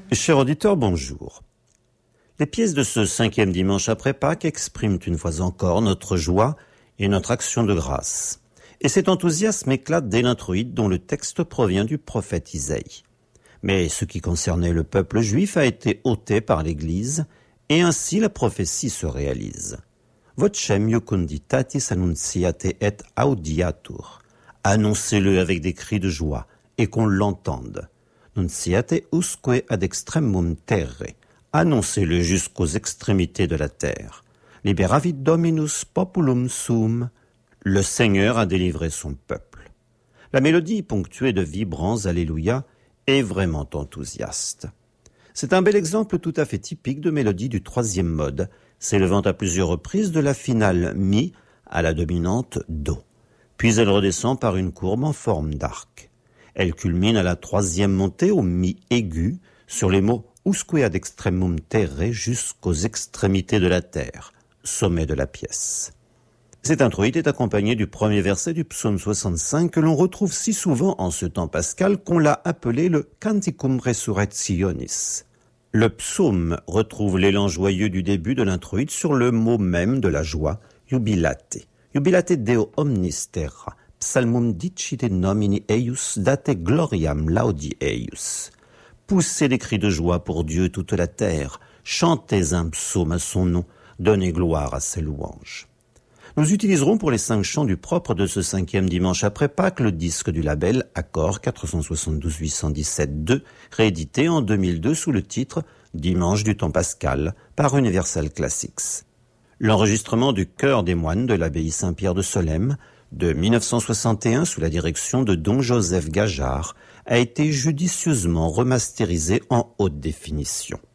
Chers auditeurs, bonjour. Les pièces de ce 5e dimanche après Pâques expriment une fois encore notre joie et notre action de grâce. Et cet enthousiasme éclate dès l'introïde dont le texte provient du prophète Isaïe. Mais ce qui concernait le peuple juif a été ôté par l'Église, et ainsi la prophétie se réalise. Vocem iucunditatis annunciate et audiatur. Annoncez-le avec des cris de joie, et qu'on l'entende. Nunciate usque ad extremum terre. Annoncez-le jusqu'aux extrémités de la terre. Liberavit Dominus populum suum. Le Seigneur a délivré son peuple. La mélodie, ponctuée de vibrants alléluia, est vraiment enthousiaste. C'est un bel exemple tout à fait typique de mélodie du 3e mode, s'élevant à plusieurs reprises de la finale Mi à la dominante Do. Puis elle redescend par une courbe en forme d'arc. Elle culmine à la 3e montée au Mi aigu sur les mots usque ad extremum terre jusqu'aux extrémités de la terre, sommet de la pièce. Cet introïde est accompagné du premier verset du psaume 65 que l'on retrouve si souvent en ce temps pascal qu'on l'a appelé le Canticum Resurrectionis. Le psaume retrouve l'élan joyeux du début de l'introïde sur le mot même de la joie, jubilate. Jubilate Deo omnis terra, psalmum dicite nomini eius, date gloriam laudi eius. Poussez des cris de joie pour Dieu toute la terre, chantez un psaume à son nom, donnez gloire à ses louanges. Nous utiliserons pour les 5 chants du propre de ce 5e dimanche après Pâques le disque du label Accord 472-817-2, réédité en 2002 sous le titre Dimanche du temps pascal par Universal Classics. L'enregistrement du chœur des moines de l'abbaye Saint-Pierre de Solesmes de 1961 sous la direction de Don Joseph Gajard a été judicieusement remasterisé en haute définition.